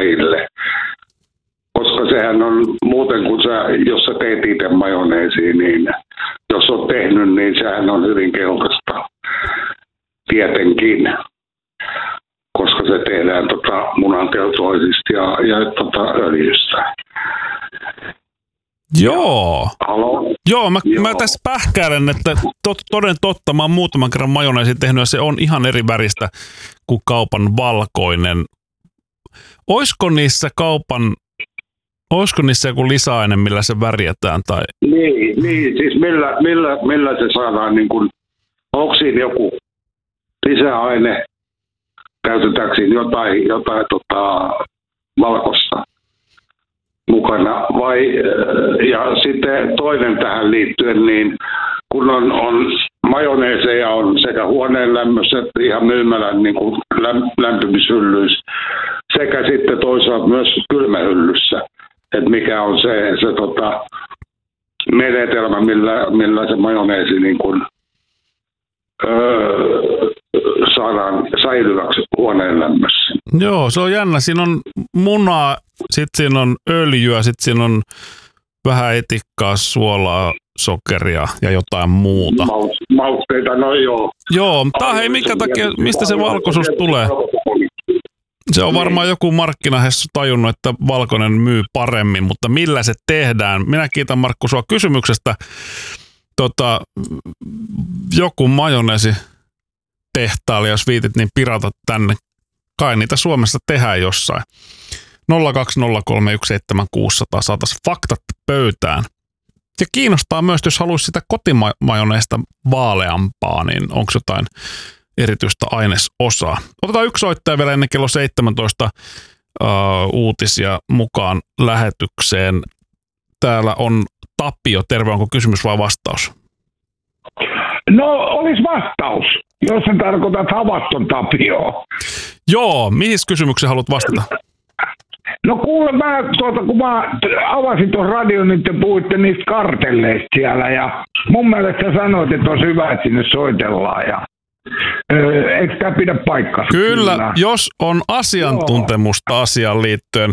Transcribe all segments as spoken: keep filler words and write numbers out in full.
kuluttajille. Koska sehän on muuten, kun sä, jos sä teet itse majoneesiin, niin jos on tehnyt, niin sehän on hyvin keltaista. Tietenkin. Koska se tehdään tota munankeltoisista ja, ja tota öljystä. Joo. Halo? Joo, mä, Joo. mä tässä pähkäilen, että tot, toden totta, mä oon muutaman kerran majoneesin tehnyt ja se on ihan eri väristä kuin kaupan valkoinen. Oisko niissä kaupan, oisko niissä joku lisäaine, millä se värjätään? Tai? Niin, niin, siis millä, millä, millä se saadaan, niin kun, onko siinä joku lisäaine, käytetäänkö siinä jotain, jotain tota, valkoista mukana, vai, ja sitten toinen tähän liittyen, niin kun on, on majoneeseja on sekä huoneen lämmössä että ihan myymälän niin kuin lämpimishyllyissä, sekä sitten toisaalta myös kylmähyllyssä, että mikä on se, se tota, menetelmä, millä, millä se majoneesi niin kuin, öö, saadaan säilyväksi huoneen lämmössä. Joo, se on jännä. Siinä on munaa, sitten siinä on öljyä, sitten siinä on vähän etikkaa, suolaa, sokeria ja jotain muuta. Mausteita, no joo. Joo, mutta hei, minkä takia, mistä se valkoisuus tulee? Se on varmaan joku markkinahessu tajunnut, että valkoinen myy paremmin, mutta millä se tehdään? Minä kiitän Markku sua kysymyksestä. Tota, joku majoneesi tehtaali, jos viitit, niin pirata tänne. Kai niitä Suomessa tehdään jossain. nolla kaksi nolla kolme yksi seitsemän kuusi nolla nolla saataisiin faktat pöytään. Ja kiinnostaa myös, jos haluaisi sitä kotimajoneesta vaaleampaa, niin onko jotain erityistä ainesosaa. Otetaan yksi soittaja vielä ennen kello seitsemäntoista uh, uutisia mukaan lähetykseen. Täällä on Tapio. Terve, onko kysymys vai vastaus? No, olisi vastaus, jos sä tarkoitat Havaston Tapioa. Joo, mihin kysymykseen haluat vastata? No kuule, mä, tuota, kun mä avasin tuon radion, niin te puhuitte niistä kartelleista siellä, ja mun mielestä sä sanoit, että olisi hyvä, että sinne soitellaan, ja öö, eikö tämä pidä paikkaa? Kyllä, Kyllä, jos on asiantuntemusta Joo. asiaan liittyen.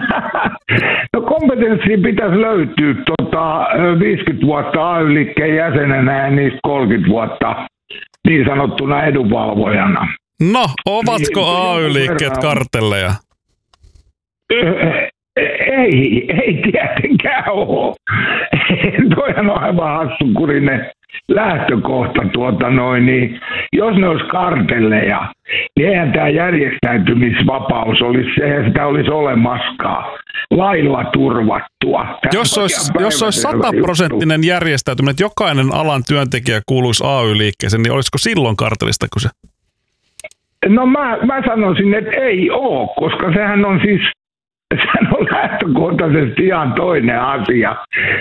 No kompetenssia pitäisi löytyä tota, viisikymmentä vuotta A Y-liikkeen jäsenenä ja niistä kolmekymmentä vuotta niin sanottuna edunvalvojana. No, ovatko niin, A Y-liikkeet kartelleja? Ei, ei tietenkään ole. Toihan on aivan hassunkurinen lähtökohta. Tuota noin, niin jos ne olisi kartelleja, niin eihän tämä järjestäytymisvapaus olisi se, ja sitä olisi olemaskaan lailla turvattua. Tämä jos olisi, jos olisi sataprosenttinen järjestäytyminen, että jokainen alan työntekijä kuuluisi A Y-liikkeeseen, niin olisiko silloin kartelista kyse? No mä, mä sanoisin, että ei ole, koska sehän on siis sehän on lähtökohtaisesti ihan toinen asia.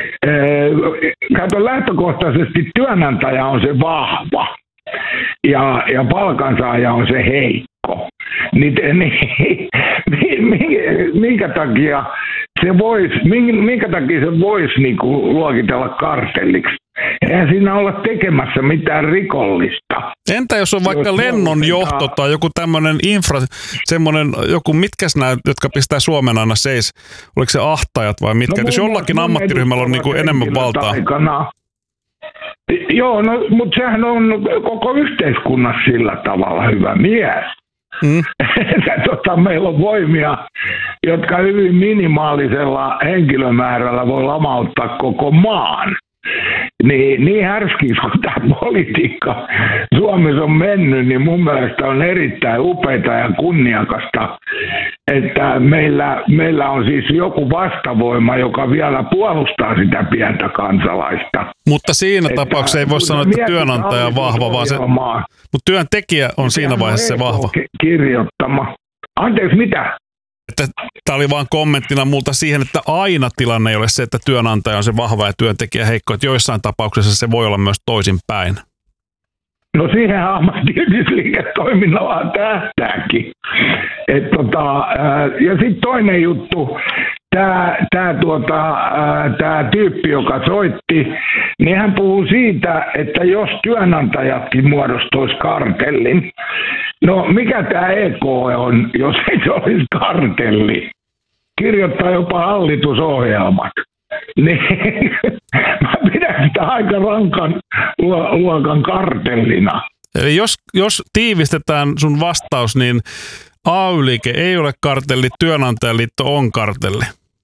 Kato, lähtökohtaisesti työnantaja on se vahva ja, ja palkansaaja on se heikko. Niin, niin, minkä takia se voisi, minkä takia se voisi niinku luokitella kartelliksi? Eihän siinä olla tekemässä mitään rikollista. Entä jos on vaikka lennonjohto tai joku tämmöinen infra, semmoinen joku, mitkäs nämä, jotka pistää Suomen aina seis, oliko se ahtajat vai mitkä? No, jos jollakin ammattiryhmällä on niinku enemmän valtaa. Aikana. Joo, no, mutta sehän on koko yhteiskunnassa sillä tavalla hyvä mies. Mm. tota, meillä on voimia, jotka hyvin minimaalisella henkilömäärällä voi lamauttaa koko maan. Niin, niin härskiä kun tämä politiikka Suomessa on mennyt, niin mun mielestä on erittäin upeita ja kunniakasta, että meillä, meillä on siis joku vastavoima, joka vielä puolustaa sitä pientä kansalaista. Mutta siinä että, tapauksessa ei voi sanoa, että työnantaja on vahva, vaan se, mutta työntekijä on siinä vaiheessa se vahva. Kirjoittama. Anteeksi, mitä? Tämä oli vain kommenttina multa siihen, että aina tilanne ei ole se, että työnantaja on se vahva ja työntekijä heikko, että joissain tapauksissa se voi olla myös toisinpäin. No siihen ammattiyhdistysliiketoiminnalla tähtääkin. Et tota, ja sitten toinen juttu, tämä tää tuota, tää tyyppi, joka soitti, niin hän puhuu siitä, että jos työnantajatkin muodostuisi kartellin, no mikä tämä E K on, jos ei se olisi kartelli? kirjoittaa jopa hallitusohjelmat. Niin, mä pidän sitä aika rankan luokan kartellina. Eli jos, jos tiivistetään sun vastaus, niin A Y-liike ei ole kartelli, työnantajaliitto on kartelli.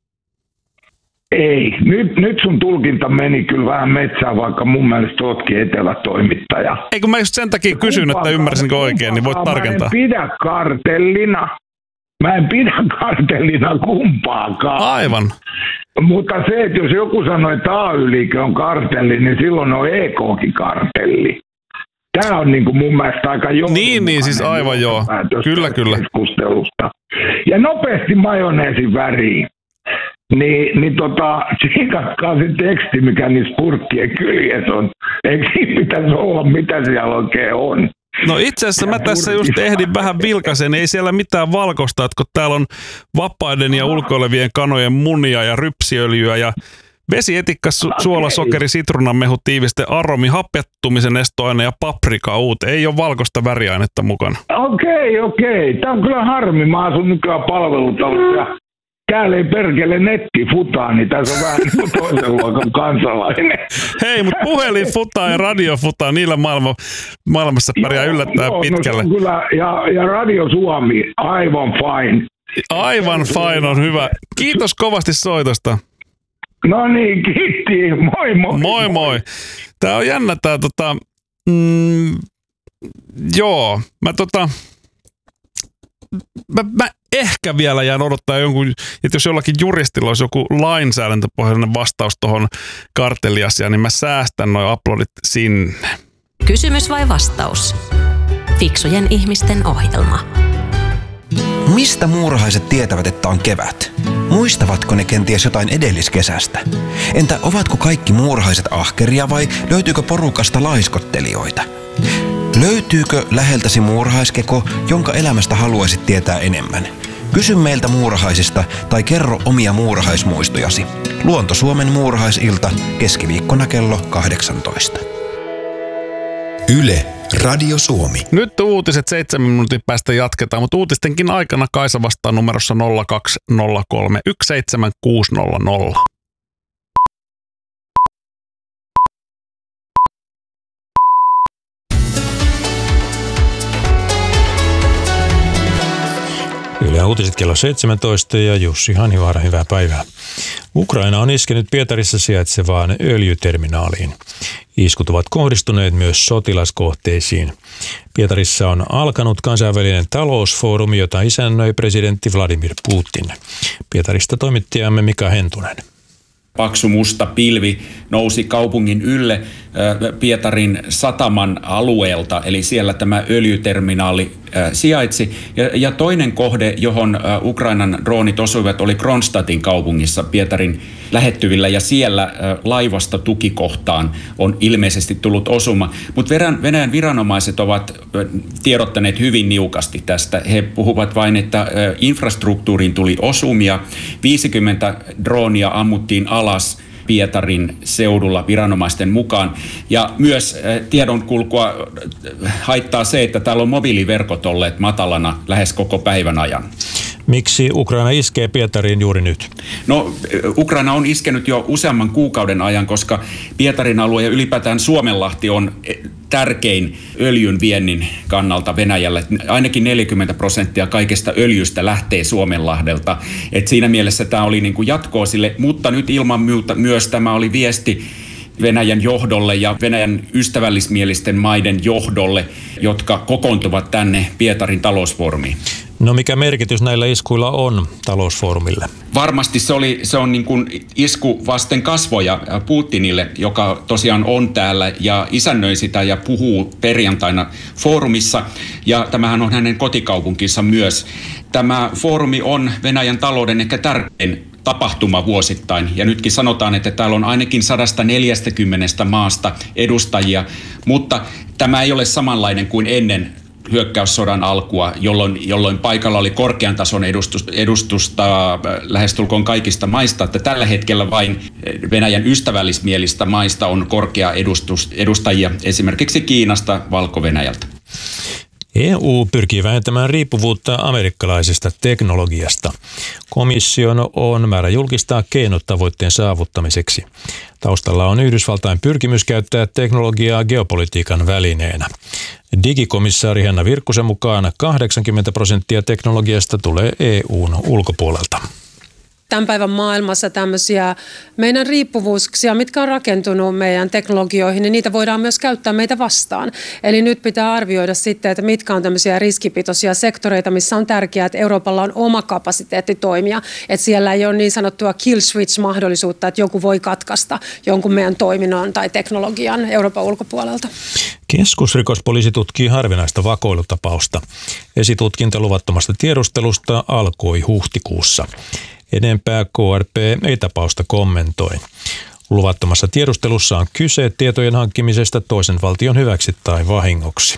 Ei. Nyt, nyt sun tulkinta meni kyllä vähän metsään, vaikka mun mielestä ootkin etelätoimittaja. Eikö mä just sen takia kysyn, että ymmärsinkö oikein, niin voit tarkentaa. Mä en pidä kartellina. Mä en pidä kartellina kumpaakaan. Aivan. Mutta se, että jos joku sanoo, että A Y-liike on kartelli, niin silloin on E K:kin kartelli. Tämä on niin kuin mun mielestä aika johdonmukainen. Niin, niin siis aivan joo. Kyllä, kyllä. Keskustelusta. Ja nopeasti majoneesin väriin. Niin, niin tota, tsiikatkaa se teksti, mikä niissä purkkien kyljessä on. Eikö siinä pitäisi olla, mitä siellä oikein on? No itse asiassa mä tässä just ehdin vähän vilkaisen, ei siellä mitään valkoista, että kun täällä on vapaiden ja ulkoilevien kanojen munia ja rypsiöljyä ja vesietikka, su- suola, sokeri, sitruunanmehu, tiiviste, aromi, hapettumisen estoaine ja paprika uut. Ei ole valkoista väriainetta mukana. Okei, okei. Tämä on kyllä harmi. Mä asun nykyään palvelutalossa. Täällä ei perkele netti futaa, niin tässä on vähän niin kuin toisen luokan kansalainen. Hei, mutta puhelin futaa ja radio futaa, niillä maailma, maailmassa pärjää yllättäen joo, pitkälle. No kyllä, ja, ja Radio Suomi, aivan fine. Aivan fine on hyvä. Kiitos kovasti soitosta. No niin, kiitti. Moi moi. Moi moi. Tää on jännä tää tota... Mm, joo, mä tota... Mä, mä ehkä vielä jään odottaa jonkun, että jos jollakin juristilla olisi joku lainsäädäntöpohjainen vastaus tuohon kartelliasiaan, niin mä säästän noi uploadit sinne. Kysymys vai vastaus? Fiksujen ihmisten ohjelma. Mistä muurahaiset tietävät, että on kevät? Muistavatko ne kenties jotain edelliskesästä? Entä ovatko kaikki muurahaiset ahkeria vai löytyykö porukasta laiskottelijoita? Löytyykö läheltäsi muurahaiskeko, jonka elämästä haluaisit tietää enemmän? Kysy meiltä muurahaisista tai kerro omia muurahaismuistojasi. Luonto Suomen muurahaisilta keskiviikkona kello kahdeksantoista. Yle, Radio Suomi. Nyt uutiset seitsemän minuutin päästä jatketaan, mutta uutistenkin aikana Kaisa vastaa numerossa nolla kaksi nolla kolme yksi seitsemän kuusi nolla nolla. Yle Uutiset kello seitsemäntoista ja Jussi Hanivaara, hyvää päivää. Ukraina on iskenyt Pietarissa sijaitsevaan öljyterminaaliin. Iskut ovat kohdistuneet myös sotilaskohteisiin. Pietarissa on alkanut kansainvälinen talousfoorumi, jota isännöi presidentti Vladimir Putin. Pietarista toimittajamme Mika Hentunen. Paksu musta pilvi nousi kaupungin ylle Pietarin sataman alueelta, eli siellä tämä öljyterminaali sijaitsi. Ja, ja toinen kohde, johon Ukrainan droonit osuivat, oli Kronstadtin kaupungissa Pietarin lähettyvillä, ja siellä laivasta tukikohtaan on ilmeisesti tullut osuma. Mutta Venäjän viranomaiset ovat tiedottaneet hyvin niukasti tästä. He puhuvat vain, että infrastruktuuriin tuli osumia, viisikymmentä droonia ammuttiin alas Pietarin seudulla viranomaisten mukaan. Ja myös tiedonkulkua haittaa se, että täällä on mobiiliverkot olleet matalana lähes koko päivän ajan. Miksi Ukraina iskee Pietariin juuri nyt? No, Ukraina on iskenyt jo useamman kuukauden ajan, koska Pietarin alue ja ylipäätään Suomenlahti on tärkein öljyn viennin kannalta Venäjälle. Ainakin neljäkymmentä prosenttia kaikesta öljystä lähtee Suomenlahdelta. Et siinä mielessä tämä oli niin kuin jatkoa sille, mutta nyt ilman muuta myös tämä oli viesti Venäjän johdolle ja Venäjän ystävällismielisten maiden johdolle, jotka kokoontuvat tänne Pietarin talousfoorumiin. No mikä merkitys näillä iskuilla on talousfoorumille? Varmasti se, oli, se on niin kuin isku vasten kasvoja Putinille, joka tosiaan on täällä ja isännöi sitä ja puhuu perjantaina foorumissa. Ja tämähän on hänen kotikaupunkinsa myös. Tämä foorumi on Venäjän talouden ehkä tärkein tapahtuma vuosittain. Ja nytkin sanotaan, että täällä on ainakin sata neljäkymmentä maasta edustajia, mutta tämä ei ole samanlainen kuin ennen hyökkäyssodan alkua, jolloin, jolloin paikalla oli korkean tason edustusta, edustusta lähestulkoon kaikista maista, että tällä hetkellä vain Venäjän ystävällismielistä maista on korkea edustus, edustajia, esimerkiksi Kiinasta, Valko-Venäjältä. E U pyrkii vähentämään riippuvuutta amerikkalaisesta teknologiasta. Komission on määrä julkistaa keinot tavoitteen saavuttamiseksi. Taustalla on Yhdysvaltain pyrkimys käyttää teknologiaa geopolitiikan välineenä. Digikomissaari Henna Virkkusen mukaan kahdeksankymmentä prosenttia teknologiasta tulee E U:n ulkopuolelta. Tämän päivän maailmassa tämmöisiä meidän riippuvuuksia, mitkä on rakentunut meidän teknologioihin, niin niitä voidaan myös käyttää meitä vastaan. Eli nyt pitää arvioida sitten, että mitkä on tämmöisiä riskipitoisia sektoreita, missä on tärkeää, että Euroopalla on oma kapasiteetti toimia. Että siellä ei ole niin sanottua kill switch-mahdollisuutta, että joku voi katkaista jonkun meidän toiminnon tai teknologian Euroopan ulkopuolelta. Keskusrikospoliisi tutkii harvinaista vakoilutapausta. Esitutkinta luvattomasta tiedustelusta alkoi huhtikuussa. Enempää K R P ei tapausta kommentoi. Luvattomassa tiedustelussa on kyse tietojen hankkimisesta toisen valtion hyväksi tai vahingoksi.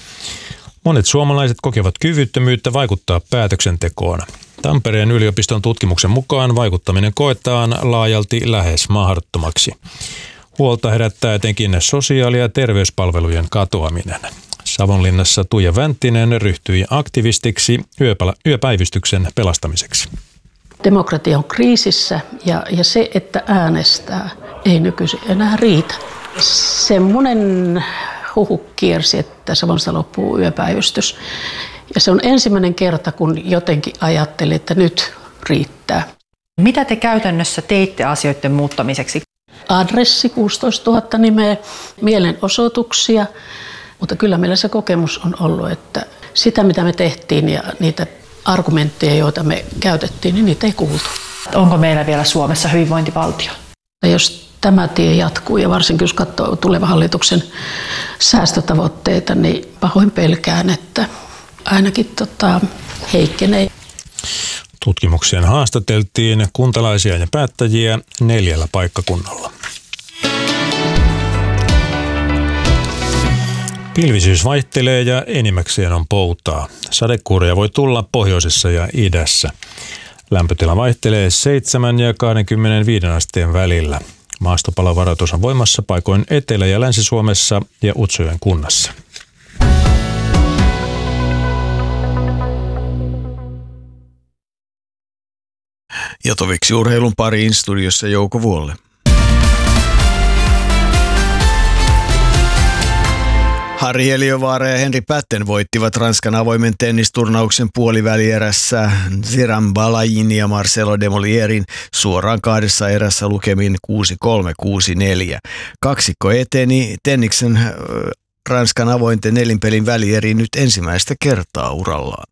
Monet suomalaiset kokevat kyvyttömyyttä vaikuttaa päätöksentekoon. Tampereen yliopiston tutkimuksen mukaan vaikuttaminen koetaan laajalti lähes mahdottomaksi. Huolta herättää etenkin sosiaali- ja terveyspalvelujen katoaminen. Savonlinnassa Tuija Vänttinen ryhtyi aktivistiksi yöpä- yöpäivystyksen pelastamiseksi. Demokratia on kriisissä ja, ja se, että äänestää, ei nykyisin enää riitä. Semmoinen huhu kiersi, että Savonlinnassa loppuu yöpäivystys. Ja se on ensimmäinen kerta, kun jotenkin ajattelin, että nyt riittää. Mitä te käytännössä teitte asioiden muuttamiseksi? Adressi kuusitoistatuhatta nimeä, mielenosoituksia, mutta kyllä meillä se kokemus on ollut, että sitä mitä me tehtiin ja niitä argumentteja, joita me käytettiin, niin niitä ei kuultu. Onko meillä vielä Suomessa hyvinvointivaltio? Ja jos tämä tie jatkuu ja varsinkin jos katsoo tulevan hallituksen säästötavoitteita, niin pahoin pelkään, että ainakin tota, heikkenee. Tutkimukseen haastateltiin kuntalaisia ja päättäjiä neljällä paikkakunnalla. Pilvisyys vaihtelee ja enimmäkseen on poutaa. Sadekuuroja voi tulla pohjoisessa ja idässä. Lämpötila vaihtelee seitsemän ja kaksikymmentäviisi asteen välillä. Maastopalovaroitus on voimassa paikoin Etelä- ja Länsi-Suomessa ja Utsjoen kunnassa. Ja toviksi urheilun pariin studiossa Jouko Vuolle. Harri Heliövaara ja Henri Pätten voittivat Ranskan avoimen tennisturnauksen puolivälierässä Ziran Balajin ja Marcelo Demolierin suoraan kahdessa erässä lukemin kuusi kolme kuusi neljä. Kaksikko eteni Tenniksen Ranskan avointen nelinpelin välieriin nyt ensimmäistä kertaa urallaan.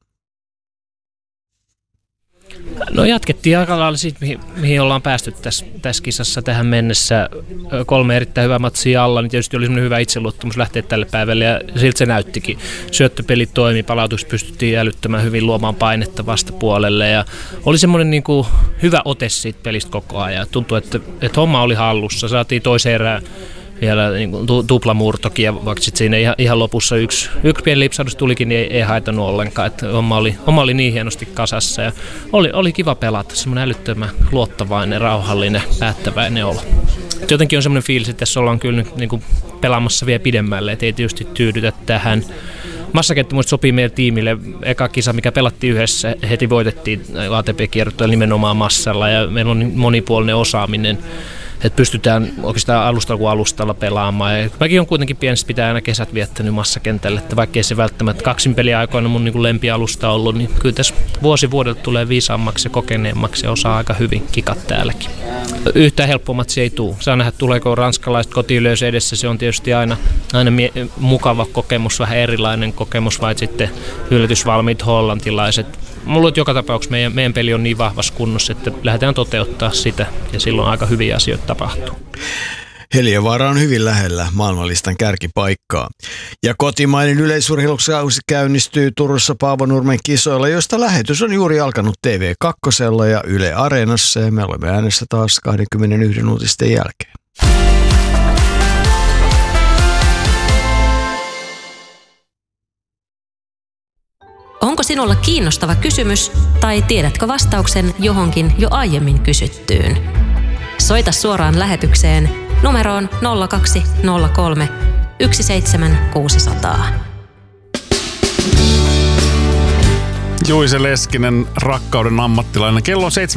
No jatkettiin aika lailla siitä, mihin, mihin ollaan päästy tässä, tässä kisassa tähän mennessä. Kolme erittäin hyvää matsia alla, niin tietysti oli semmoinen hyvä itseluottamus lähteä tälle päivälle ja siltä se näyttikin. Syöttöpeli toimi, palautukset pystyttiin älyttämään hyvin, luomaan painetta vastapuolelle ja oli semmoinen niin kuin hyvä ote siitä pelistä koko ajan. Tuntui, että, että homma oli hallussa, saatiin toiseen erään vielä niin kuin tuplamurtokin ja vaikka sitten siinä ihan, ihan lopussa yksi, yksi pieni lipsahdus tulikin, niin ei, ei haitannut ollenkaan. Että homma, oli, homma oli niin hienosti kasassa ja oli, oli kiva pelata, semmoinen älyttömän luottavainen, rauhallinen, päättäväinen olo. Et jotenkin on semmoinen fiilis, että tässä ollaan kyllä nyt niin kuin pelaamassa vielä pidemmälle, et ei tietysti tyydytä tähän. Massakenttä muista sopii meidän tiimille. Eka kisa, mikä pelattiin yhdessä, heti voitettiin A T P-kierrottujalla nimenomaan massalla ja meillä on monipuolinen osaaminen. Että pystytään oikeastaan alustalla kuin alustalla pelaamaan. Ja mäkin on kuitenkin pienestä pitää aina kesät viettänyt massakentälle, että vaikkei se välttämättä kaksin peliaikoina mun niin lempialusta ollut, niin kyllä tässä vuosi vuodelta tulee viisaammaksi ja kokeneemmaksi ja osaa aika hyvin kikat täälläkin. Yhtään helpommat se ei tule. Saa nähdä, tuleeko ranskalaiset kotiyleisö edessä. Se on tietysti aina, aina mie- mukava kokemus, vähän erilainen kokemus, vai sitten yllätysvalmiit hollantilaiset. Mulla on joka tapauksessa meidän, meidän peli on niin vahvassa kunnossa, että lähdetään toteuttaa sitä ja silloin aika hyviä asioita tapahtuu. Heliövaara on hyvin lähellä maailmanlistan kärkipaikkaa. Ja kotimainen yleisurheilukausi käynnistyy Turussa Paavo Nurmen kisoilla, josta lähetys on juuri alkanut T V kaksi ja Yle Areenassa ja me olemme äänessä taas kaksikymmentäyksi uutisten jälkeen. Onko sinulla kiinnostava kysymys tai tiedätkö vastauksen johonkin jo aiemmin kysyttyyn? Soita suoraan lähetykseen numeroon nolla kaksi nolla kolme yksi seitsemän kuusi nolla nolla. Juise Leskinen, rakkauden ammattilainen. Kello on